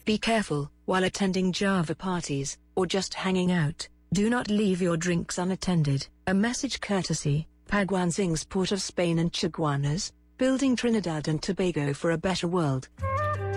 Be careful, while attending Java parties, or just hanging out, do not leave your drinks unattended. A message courtesy, Paguansing's Port of Spain and Chaguanas, building Trinidad and Tobago for a better world.